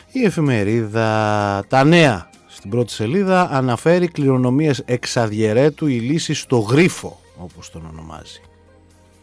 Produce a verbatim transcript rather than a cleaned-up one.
Η εφημερίδα Τα Νέα στην πρώτη σελίδα αναφέρει κληρονομίες εξαδιαιρέτου, η λύση στο γρίφο, όπως τον ονομάζει.